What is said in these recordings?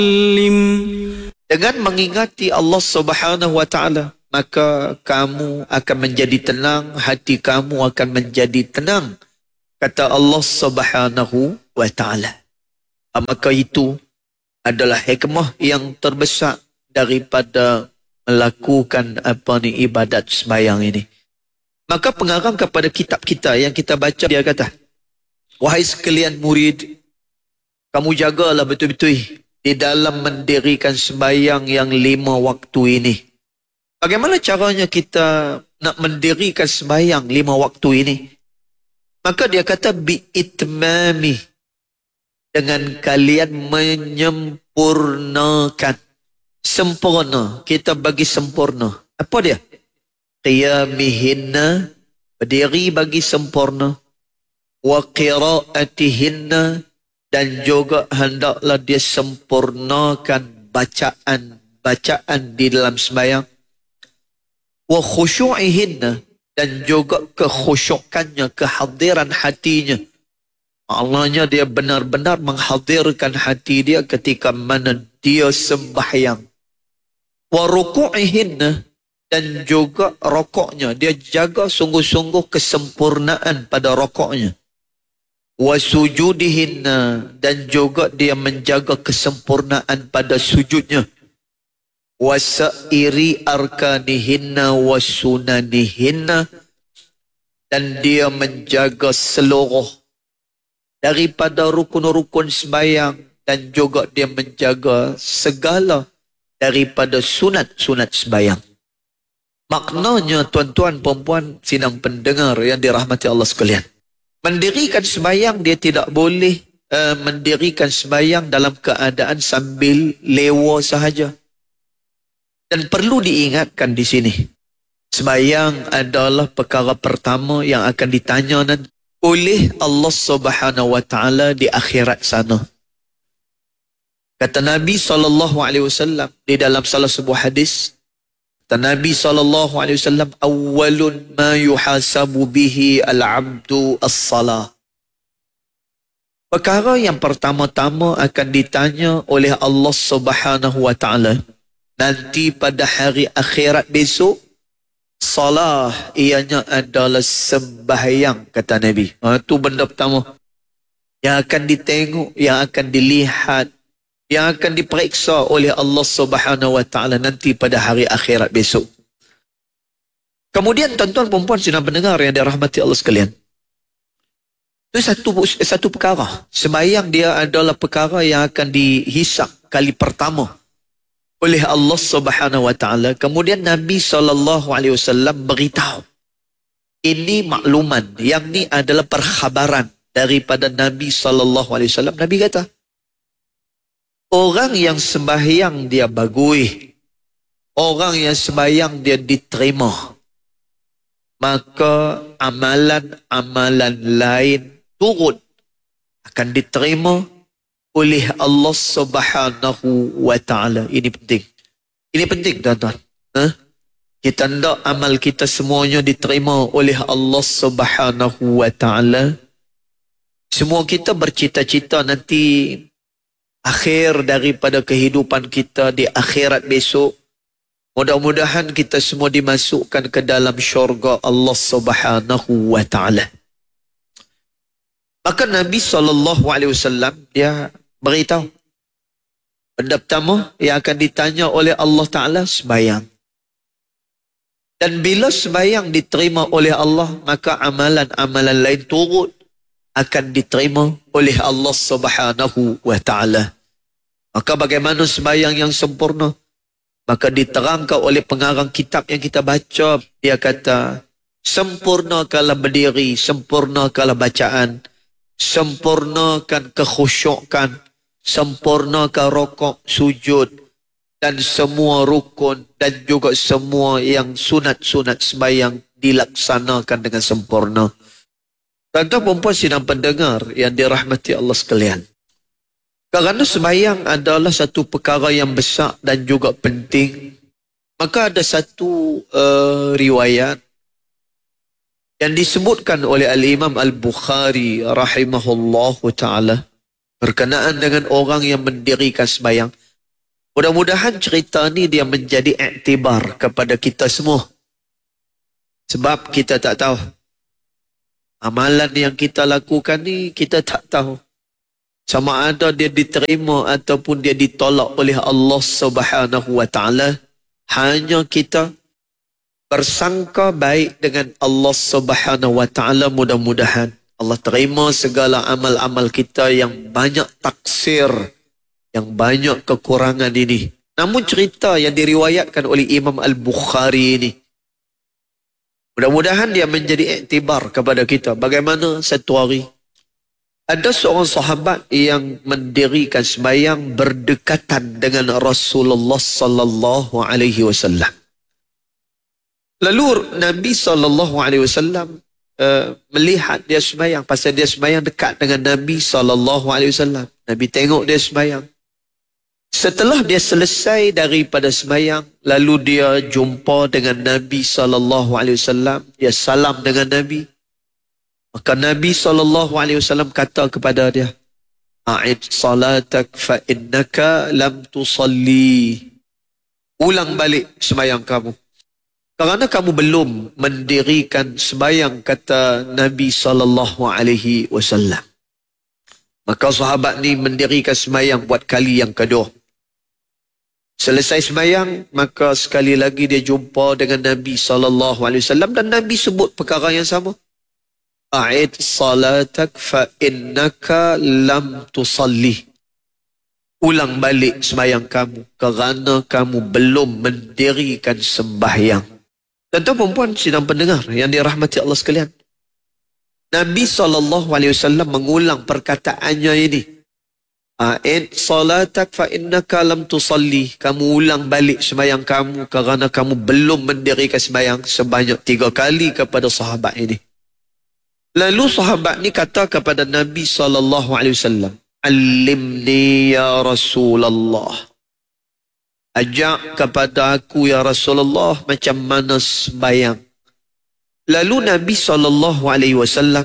Dengan mengingati Allah Subhanahu wa taala, maka kamu akan menjadi tenang, hati kamu akan menjadi tenang, kata Allah Subhanahu wa taala. Maka itu adalah hikmah yang terbesar daripada melakukan ibadat sembahyang ini. Maka pengarang kepada kitab kita yang kita baca, dia kata, wahai sekalian murid, kamu jagalah betul-betul di dalam mendirikan sembahyang yang 5 waktu ini. Bagaimana caranya kita nak mendirikan sembahyang 5 waktu ini? Maka dia kata bi'itmami, dengan kalian menyempurnakan. Sempurna, kita bagi sempurna. Apa dia? Qiyamihinna, berdiri bagi sempurna. Wa qiraatihinna, dan juga hendaklah dia sempurnakan bacaan di dalam sembahyang. Wa khusyu'ihinna, dan juga kekhusyukannya, kehadiran hatinya. Maknanya dia benar-benar menghadirkan hati dia ketika mana dia sembahyang. Wa ruku'ihinna, dan juga rokoknya, dia jaga sungguh-sungguh kesempurnaan pada rokoknya. Wa sujudihinna, dan juga dia menjaga kesempurnaan pada sujudnya. Wa sa'iri arkanihinna wa sunanihinna, dan dia menjaga seluruh daripada rukun-rukun sembahyang, dan juga dia menjaga segala daripada sunat-sunat sembahyang. Maknanya, tuan-tuan, perempuan, sidang pendengar yang dirahmati Allah sekalian, mendirikan sembahyang, dia tidak boleh mendirikan sembahyang dalam keadaan sambil lewa sahaja. Dan perlu diingatkan di sini, sembahyang adalah perkara pertama yang akan ditanya nanti oleh Allah Subhanahu wa taala di akhirat sana. Kata Nabi SAW di dalam salah sebuah hadis, kata Nabi SAW, awwalun ma yuhasabu bihi al-abdu as-salah. Perkara yang pertama-tama akan ditanya oleh Allah Subhanahu wa taala nanti pada hari akhirat besok, salah, ianya adalah sembahyang, kata Nabi. Itu benda pertama yang akan ditengok, yang akan dilihat, yang akan diperiksa oleh Allah Subhanahu wa taala nanti pada hari akhirat besok. Kemudian tuan-tuan perempuan sidang pendengar yang dirahmati Allah sekalian, itu satu perkara. Sembahyang dia adalah perkara yang akan dihisap kali pertama oleh Allah Subhanahu wa taala. Kemudian Nabi SAW beritahu, ini makluman, yang ni adalah perkhabaran daripada Nabi SAW. Nabi kata, orang yang sembahyang dia bagus, orang yang sembahyang dia diterima, maka amalan-amalan lain turut akan diterima oleh Allah Subhanahu wa taala. Ini penting. Ini penting, tuan-tuan. Kita hendak amal kita semuanya diterima oleh Allah Subhanahu wa taala. Semua kita bercita-cita nanti akhir daripada kehidupan kita di akhirat besok, mudah-mudahan kita semua dimasukkan ke dalam syurga Allah Subhanahu wa taala. Maka Nabi SAW dia beritahu, benda pertama yang akan ditanya oleh Allah Ta'ala, sembahyang. Dan bila sembahyang diterima oleh Allah, maka amalan-amalan lain turut akan diterima oleh Allah Subhanahu wa Ta'ala. Maka bagaimana sembahyang yang sempurna? Maka diterangkan oleh pengarang kitab yang kita baca, dia kata, sempurnakanlah berdiri, sempurnakanlah bacaan, sempurnakan kekhusyukan, sempurnakan rokok, sujud, dan semua rukun, dan juga semua yang sunat-sunat sembahyang dilaksanakan dengan sempurna. Tuan-tuan perempuan sidang pendengar yang dirahmati Allah sekalian, kerana sembahyang adalah satu perkara yang besar dan juga penting, maka ada satu riwayat yang disebutkan oleh Al-Imam Al-Bukhari rahimahullahu ta'ala berkenaan dengan orang yang mendirikan sembahyang. Mudah-mudahan cerita ni dia menjadi iktibar kepada kita semua. Sebab kita tak tahu. Amalan yang kita lakukan ni kita tak tahu. Sama ada dia diterima ataupun dia ditolak oleh Allah Subhanahu wa taala. Hanya kita bersangka baik dengan Allah Subhanahu wa taala, mudah-mudahan Allah terima segala amal-amal kita yang banyak taksir, yang banyak kekurangan ini. Namun cerita yang diriwayatkan oleh Imam Al-Bukhari ini, mudah-mudahan dia menjadi iktibar kepada kita. Bagaimana satu hari ada seorang sahabat yang mendirikan sembahyang berdekatan dengan Rasulullah sallallahu alaihi wasallam. Lalu Nabi sallallahu alaihi wasallam melihat dia sembahyang, pasal dia sembahyang dekat dengan Nabi sallallahu alaihi wasallam. Nabi tengok dia sembahyang. Setelah dia selesai daripada sembahyang, lalu dia jumpa dengan Nabi sallallahu alaihi wasallam, dia salam dengan Nabi. Maka Nabi SAW kata kepada dia, "A'id salatak fa innaka lam tusalli." Ulang balik sembahyang kamu, kerana kamu belum mendirikan sembahyang, kata Nabi SAW. Maka sahabat ni mendirikan sembahyang buat kali yang kedua. Selesai sembahyang, maka sekali lagi dia jumpa dengan Nabi SAW dan Nabi sebut perkara yang sama. A'id salatak fa innaka lam tusalli. Ulang balik sembahyang kamu, kerana kamu belum mendirikan sembahyang. Tuan-tuan perempuan sidang pendengar yang dirahmati Allah sekalian, Nabi SAW mengulang perkataannya ini. A'id salatak fa innaka lam tusalli. Kamu ulang balik sembahyang kamu, kerana kamu belum mendirikan sembahyang, sebanyak 3 kali kepada sahabat ini. Lalu sahabat ni kata kepada Nabi SAW, "Alimni ya Rasulullah." Ajak kepada aku ya Rasulullah macam mana sembahyang. Lalu Nabi SAW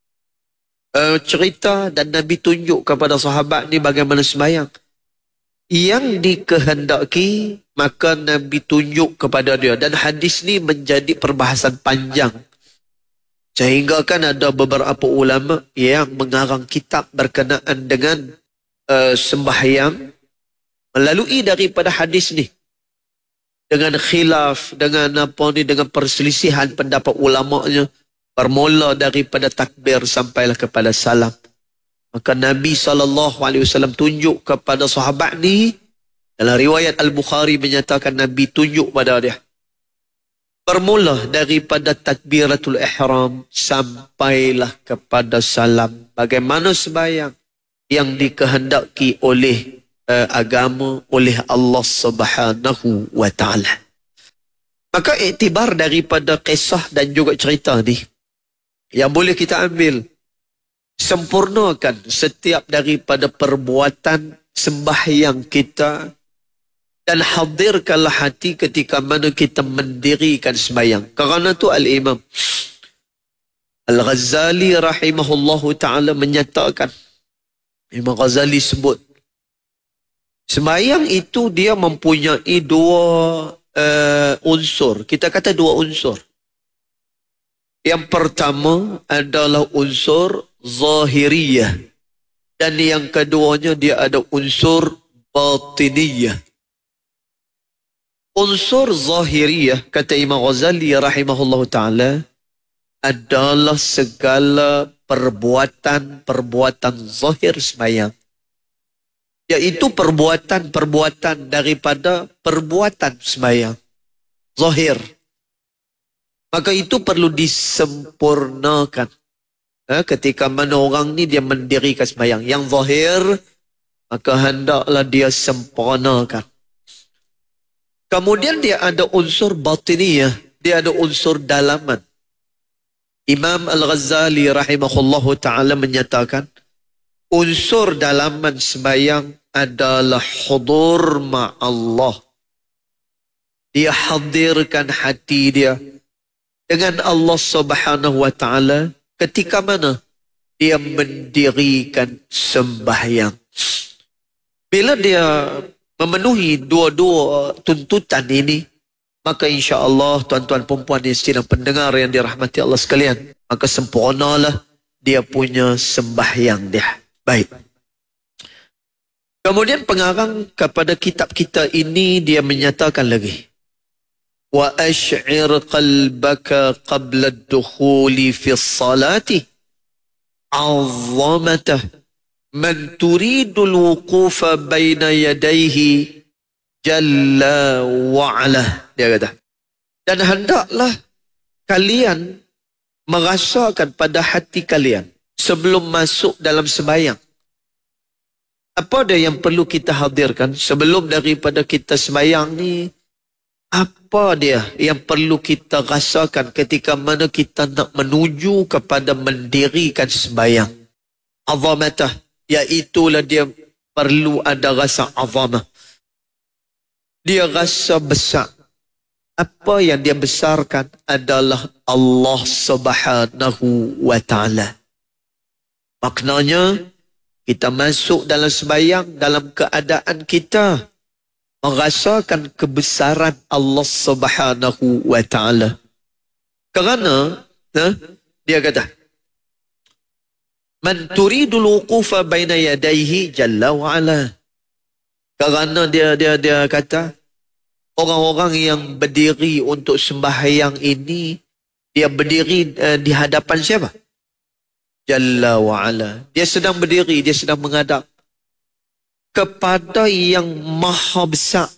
cerita dan Nabi tunjuk kepada sahabat ni bagaimana sembahyang. Yang dikehendaki, maka Nabi tunjuk kepada dia. Dan hadis ni menjadi perbahasan panjang. Sehingga kan ada beberapa ulama yang mengarang kitab berkenaan dengan sembahyang melalui daripada hadis ni. Dengan khilaf, dengan dengan perselisihan pendapat ulama'nya, bermula daripada takbir sampailah kepada salam. Maka Nabi SAW tunjuk kepada sahabat ni, dalam riwayat Al-Bukhari menyatakan Nabi tunjuk pada dia. Bermula daripada takbiratul ihram sampailah kepada salam. Bagaimana sembahyang yang dikehendaki oleh agama, oleh Allah Subhanahu wa taala. Maka iktibar daripada kisah dan juga cerita ni yang boleh kita ambil, sempurnakan setiap daripada perbuatan sembahyang kita. Dan hadirkanlah hati ketika mana kita mendirikan sembahyang. Kerana tu Al-Imam Al-Ghazali rahimahullahu ta'ala menyatakan, Imam Ghazali sebut, sembahyang itu dia mempunyai 2 unsur. Kita kata 2 unsur. Yang pertama adalah unsur zahiriyah. Dan yang keduanya dia ada unsur batiniyah. Unsur zahiriyah, kata Imam Ghazali rahimahullah ta'ala, adalah segala perbuatan zahir sembahyang. Iaitu perbuatan daripada perbuatan sembahyang. Zahir. Maka itu perlu disempurnakan. Ketika mana orang ni dia mendirikan sembahyang. Yang zahir, maka hendaklah dia sempurnakan. Kemudian dia ada unsur batiniyah, dia ada unsur dalaman. Imam Al-Ghazali rahimahullahu ta'ala menyatakan, unsur dalaman sembahyang adalah hudur ma'allah. Dia hadirkan hati dia dengan Allah Subhanahu wa ta'ala ketika mana dia mendirikan sembahyang. Bila dia memenuhi dua-dua tuntutan ini, maka insya-Allah tuan-tuan perempuan yang sedang pendengar yang dirahmati Allah sekalian, maka sempurnalah dia punya sembahyang dia. Baik. Kemudian pengarang kepada kitab kita ini dia menyatakan lagi, wa ash'ir qalbaka qabla ad-dukhuli fi as-salati 'azzamatah man turidul wuqufa baina yadayhi jalla wa'ala. Dia kata, dan hendaklah kalian merasakan pada hati kalian sebelum masuk dalam sembahyang. Apa dia yang perlu kita hadirkan sebelum daripada kita sembahyang ni? Apa dia yang perlu kita rasakan ketika mana kita nak menuju kepada mendirikan sembahyang? Azamatah, iaitulah dia perlu ada rasa azamah. Dia rasa besar. Apa yang dia besarkan adalah Allah Subhanahu wa ta'ala. Maknanya, kita masuk dalam sembahyang dalam keadaan kita merasakan kebesaran Allah Subhanahu wa ta'ala. Kerana, dia kata, man turidul wuqufa baina yadayhi jalla wa ala. Kerana dia kata, orang-orang yang berdiri untuk sembahyang ini, dia berdiri di hadapan siapa? Jalla wa ala. Dia sedang berdiri, dia sedang menghadap kepada yang maha besar,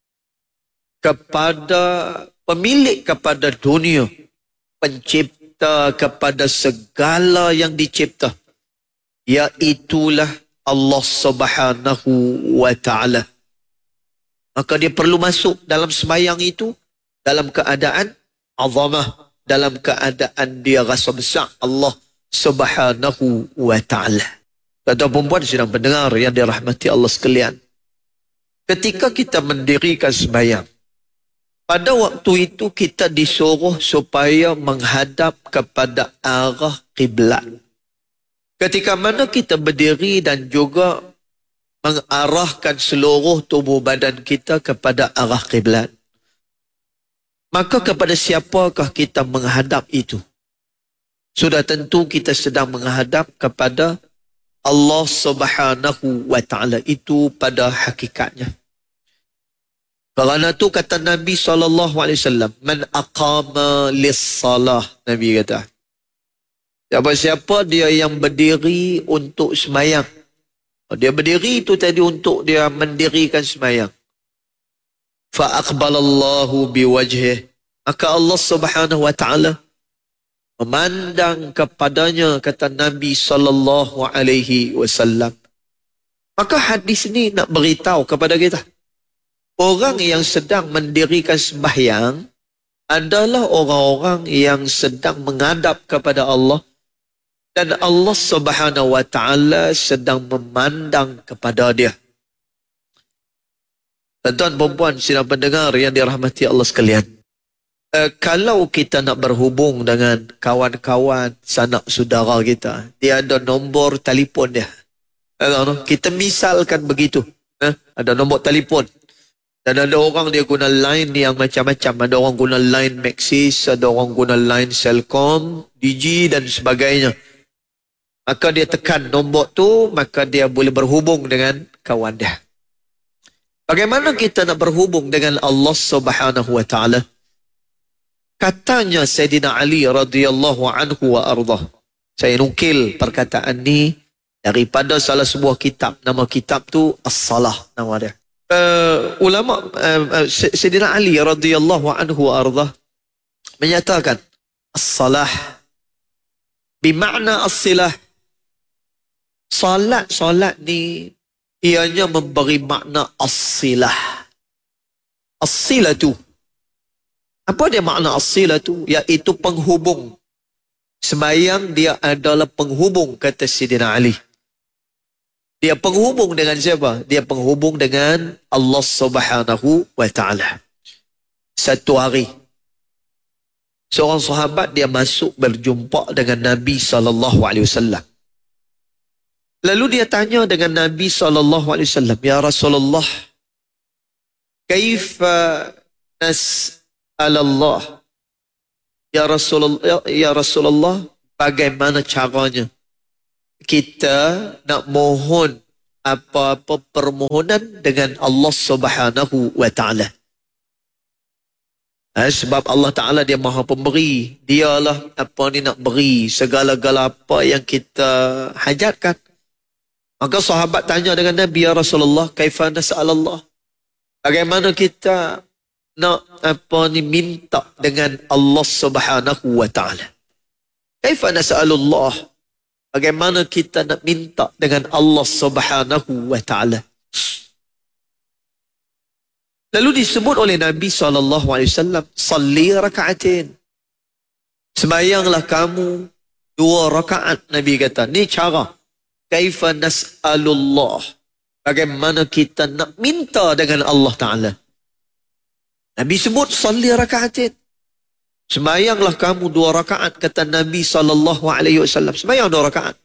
kepada pemilik kepada dunia, pencipta kepada segala yang dicipta, iaitulah Allah Subhanahu wa ta'ala. Maka dia perlu masuk dalam sembahyang itu dalam keadaan azamah, dalam keadaan dia rasa besar Allah Subhanahu wa ta'ala. Tuan-tuan perempuan sedang pendengar yang dirahmati Allah sekalian, ketika kita mendirikan sembahyang, pada waktu itu kita disuruh supaya menghadap kepada arah kiblat. Ketika mana kita berdiri dan juga mengarahkan seluruh tubuh badan kita kepada arah kiblat, maka kepada siapakah kita menghadap itu? Sudah tentu kita sedang menghadap kepada Allah Subhanahu wa ta'ala itu pada hakikatnya. Kerana itu kata Nabi SAW, man aqama lis-salah, Nabi kata, siapa-siapa dia yang berdiri untuk sembahyang. Dia berdiri itu tadi untuk dia mendirikan sembahyang. Fa aqbalallahu biwajhih, maka Allah Subhanahu wa ta'ala memandang kepadanya, kata Nabi sallallahu alaihi wasallam. Maka hadis ini nak beritahu kepada kita, orang yang sedang mendirikan sembahyang adalah orang-orang yang sedang menghadap kepada Allah, dan Allah Subhanahu wa ta'ala sedang memandang kepada dia. Tuan-tuan perempuan sedang pendengar yang dirahmati Allah sekalian, kalau kita nak berhubung dengan kawan-kawan, sanak saudara kita, dia ada nombor telefon dia. Kita misalkan begitu. Ada nombor telefon. Dan ada orang dia guna line yang macam-macam. Ada orang guna line Maxis, ada orang guna line Celcom, Digi dan sebagainya. Maka dia tekan nombor tu, maka dia boleh berhubung dengan kawan dia. Bagaimana kita nak berhubung dengan Allah Subhanahu wa ta'ala? Katanya Sayyidina Ali radhiyallahu anhu wa ardah. Saya nukil perkataan ni daripada salah sebuah kitab. Nama kitab tu As-Salah, nama dia. Ulama Sayyidina Ali radhiyallahu anhu wa ardah menyatakan As-Salah bermakna as-silah. Salat ni ianya memberi makna as-silah. As-silah tu, apa dia makna as-silah tu? Iaitu penghubung. Sembahyang dia adalah penghubung, kata Sayyidina Ali. Dia penghubung dengan siapa? Dia penghubung dengan Allah Subhanahu wa ta'ala. Satu hari, seorang sahabat dia masuk berjumpa dengan Nabi SAW. Lalu dia tanya dengan Nabi SAW, ya Rasulullah, Kaifa nas'alallah? Ya Rasulullah, bagaimana caranya kita nak mohon apa-apa permohonan dengan Allah Subhanahu wa Ta'ala? Sebab Allah Ta'ala dia maha pemberi. Dialah apa ni nak beri segala-gala apa yang kita hajatkan. Maka sahabat tanya dengan Nabi, ya Rasulullah, kaifa nas'alallah? Bagaimana kita nak minta dengan Allah Subhanahu wa Ta'ala? Kaifa nas'alullah? Bagaimana kita nak minta dengan Allah Subhanahu wa Ta'ala? Lalu disebut oleh Nabi SAW, salli raka'atin. Sembayanglah kamu 2 rakaat. Nabi kata, ni cara. Kaifa nas'alullah? Bagaimana kita nak minta dengan Allah Ta'ala? Nabi sebut, salli raka'atin. Sembayanglah kamu 2 rakaat, kata Nabi SAW. Sembayang 2 rakaat.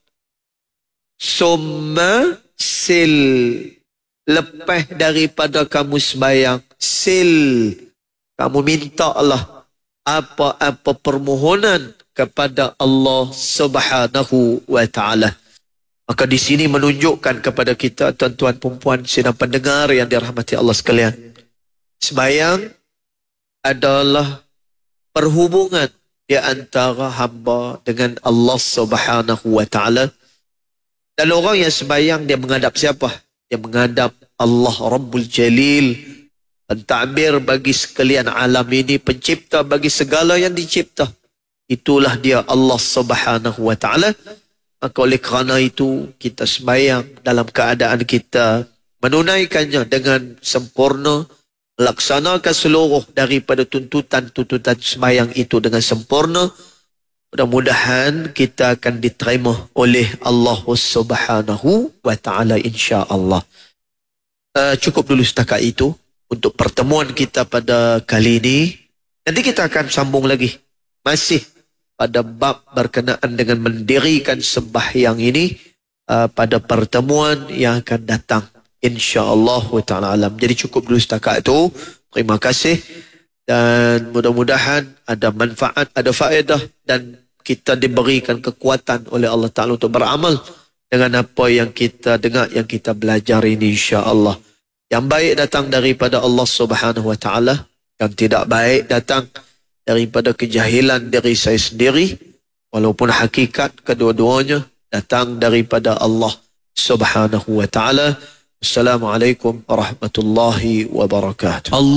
Summa sil. Lepas daripada kamu sembayang, sil. Kamu minta Allah apa-apa permohonan kepada Allah Subhanahu wa Ta'ala. Maka di sini menunjukkan kepada kita, tuan-tuan perempuan, sidang pendengar yang dirahmati Allah sekalian, sembayang adalah perhubungan di antara hamba dengan Allah Subhanahu wa Ta'ala. Dan orang yang sembayang, dia menghadap siapa? Dia menghadap Allah Rabbul Jalil, pentadbir bagi sekalian alam ini, pencipta bagi segala yang dicipta. Itulah dia Allah Subhanahu wa Ta'ala. Maka oleh kerana itu, kita sembahyang dalam keadaan kita menunaikannya dengan sempurna, melaksanakan seluruh daripada tuntutan-tuntutan sembahyang itu dengan sempurna. Mudah-mudahan kita akan diterima oleh Allah Subhanahu wa Ta'ala, insya-Allah. Cukup dulu setakat itu untuk pertemuan kita pada kali ini. Nanti kita akan sambung lagi, masih pada bab berkenaan dengan mendirikan sembahyang ini pada pertemuan yang akan datang, insya-Allah ta'ala alam. Jadi cukup dulu setakat itu. Terima kasih dan mudah-mudahan ada manfaat, ada faedah, dan kita diberikan kekuatan oleh Allah Ta'ala untuk beramal dengan apa yang kita dengar, yang kita belajar ini, insya-Allah. Yang baik datang daripada Allah Subhanahu wa Ta'ala, yang tidak baik datang daripada kejahilan diri saya sendiri, walaupun hakikat kedua-duanya datang daripada Allah Subhanahu wa Ta'ala. Assalamualaikum warahmatullahi wabarakatuh.